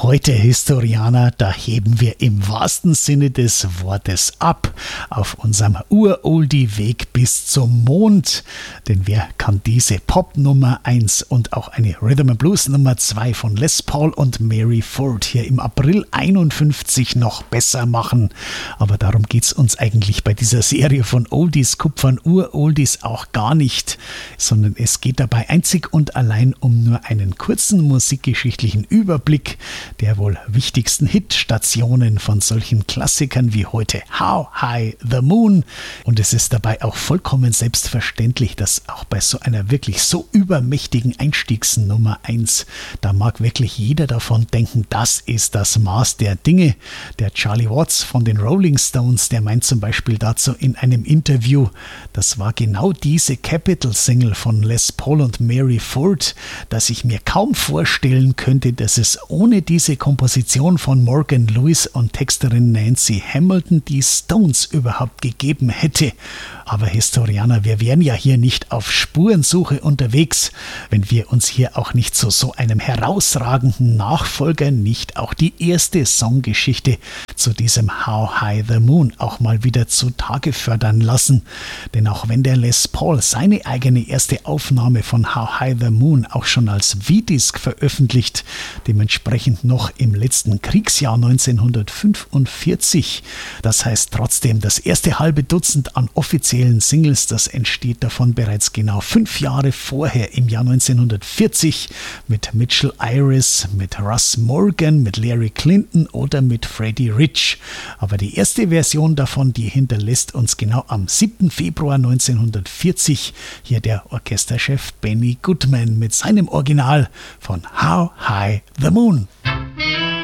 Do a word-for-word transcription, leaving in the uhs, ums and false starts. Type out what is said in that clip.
Heute, Historianer, da heben wir im wahrsten Sinne des Wortes ab auf unserem Uroldie-Weg bis zum Mond. Denn wer kann diese Pop Nummer eins und auch eine Rhythm and Blues Nummer zwei von Les Paul und Mary Ford hier im April einundfünfzig noch besser machen? Aber darum geht's uns eigentlich bei dieser Serie von Oldies, Kupfern, Uroldies auch gar nicht, sondern es geht dabei einzig und allein um nur einen kurzen musikgeschichtlichen Überblick der wohl wichtigsten Hitstationen von solchen Klassikern wie heute How High the Moon. Und es ist dabei auch vollkommen selbstverständlich, dass auch bei so einer wirklich so übermächtigen Einstiegsnummer eins, da mag wirklich jeder davon denken, das ist das Maß der Dinge. Der Charlie Watts von den Rolling Stones, der meint zum Beispiel dazu in einem Interview, das war genau diese Capital-Single von Les Paul und Mary Ford, dass ich mir kaum vorstellen könnte, dass es ohne diese Komposition von Morgan Lewis und Texterin Nancy Hamilton die Stones überhaupt gegeben hätte. Aber Historianer, wir wären ja hier nicht auf Spurensuche unterwegs, wenn wir uns hier auch nicht zu so einem herausragenden Nachfolger, nicht auch die erste Songgeschichte zu diesem How High the Moon auch mal wieder zutage fördern lassen. Denn auch wenn der Les Paul seine eigene erste Aufnahme von How High the Moon auch schon als V-Disc veröffentlicht, dementsprechend noch im letzten Kriegsjahr neunzehnhundertfünfundvierzig, das heißt trotzdem das erste halbe Dutzend an offiziellen Singles, das entsteht davon bereits genau fünf Jahre vorher, im Jahr neunzehnhundertvierzig, mit Mitchell Iris, mit Russ Morgan, mit Larry Clinton oder mit Freddie Rich. Aber die erste Version davon, die hinterlässt uns genau am siebten Februar neunzehnhundertvierzig hier der Orchesterchef Benny Goodman mit seinem Original von How High the Moon.